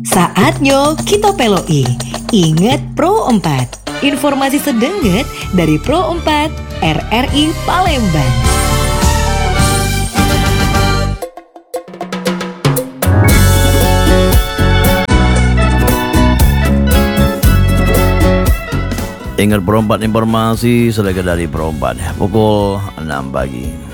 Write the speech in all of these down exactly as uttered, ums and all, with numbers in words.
Saatnya kita peloi. Ingat Pro empat. Informasi sedenget dari Pro empat R R I Palembang. Ingat Pro empat, informasi sedekat dari Pro empat pukul enam pagi.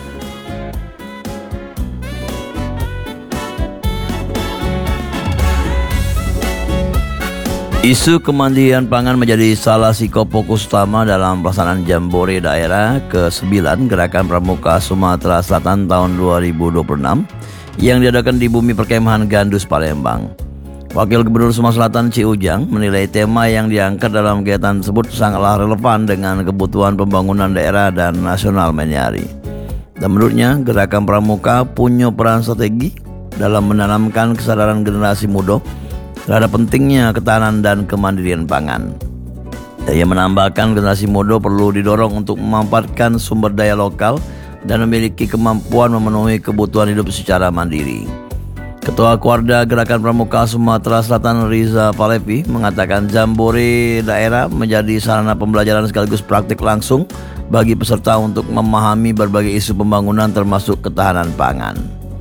Isu kemandirian pangan menjadi salah satu fokus utama dalam pelaksanaan Jambore Daerah ke sembilan Gerakan Pramuka Sumatera Selatan tahun dua ribu dua puluh enam yang diadakan di Bumi Perkemahan Gandus, Palembang. Wakil Gubernur Sumatera Selatan Ci Ujang menilai tema yang diangkat dalam kegiatan tersebut sangatlah relevan dengan kebutuhan pembangunan daerah dan nasional menyari. Dan menurutnya, Gerakan Pramuka punya peran strategi dalam menanamkan kesadaran generasi muda terhadap pentingnya ketahanan dan kemandirian pangan. Ia menambahkan generasi muda perlu didorong untuk memanfaatkan sumber daya lokal dan memiliki kemampuan memenuhi kebutuhan hidup secara mandiri. Ketua Kuarda Gerakan Pramuka Sumatera Selatan Riza Palevi mengatakan Jambore Daerah menjadi sarana pembelajaran sekaligus praktik langsung bagi peserta untuk memahami berbagai isu pembangunan termasuk ketahanan pangan.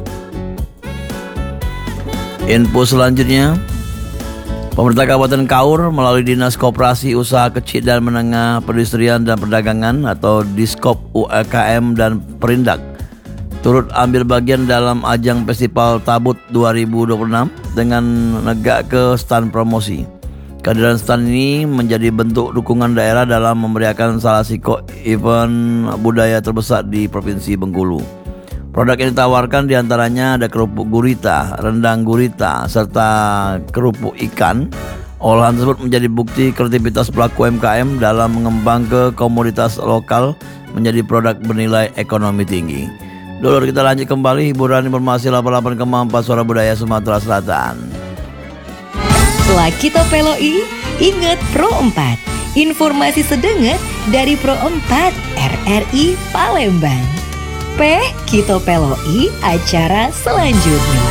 Info selanjutnya, pemerintah Kabupaten Kaur melalui Dinas Koperasi Usaha Kecil dan Menengah Perindustrian dan Perdagangan atau Diskop U K M dan Perindak turut ambil bagian dalam ajang Festival Tabut dua ribu dua puluh enam dengan negak ke stand promosi. Kehadiran stand ini menjadi bentuk dukungan daerah dalam memeriahkan salah satu event budaya terbesar di Provinsi Bengkulu. Produk yang ditawarkan diantaranya ada kerupuk gurita, rendang gurita, serta kerupuk ikan. Olahan tersebut menjadi bukti kreativitas pelaku U M K M dalam mengembangkan komoditas lokal menjadi produk bernilai ekonomi tinggi. Dulu kita lanjut kembali hiburan informasi delapan puluh delapan koma empat Suara Budaya Sumatera Selatan. Setelah kita peloi, ingat Pro empat. Informasi sedenget dari Pro empat R R I Palembang. Peh, kita peloi acara selanjutnya.